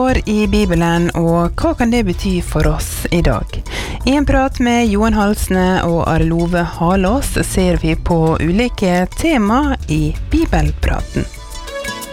står i Bibelen, og hva kan det bety for oss i dag? I en prat med Johan Halsne og Arlove Halås ser vi på ulike tema i Bibelpraten.